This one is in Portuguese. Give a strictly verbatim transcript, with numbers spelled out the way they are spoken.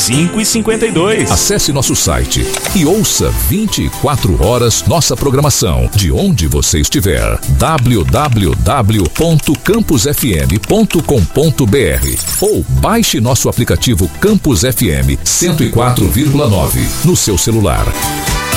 cinco e cinquenta e dois. Acesse nosso site e ouça vinte e quatro horas nossa programação de onde você estiver. w w w ponto campus f m ponto com ponto b r ou baixe nosso aplicativo Campus F M cento e quatro vírgula nove no seu celular.